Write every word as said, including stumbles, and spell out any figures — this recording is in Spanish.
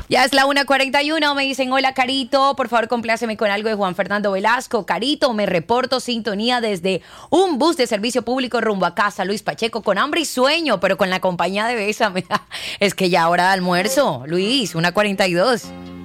Ya es la una cuarenta y uno, me dicen, hola Carito, por favor compláceme con algo de Juan Fernando Velasco. Carito, me reporto sintonía desde un bus de servicio público rumbo a casa, Luis Pacheco, con hambre y sueño, pero con la compañía de Bésame. Es que ya hora de almuerzo, Luis, una cuarenta y dos.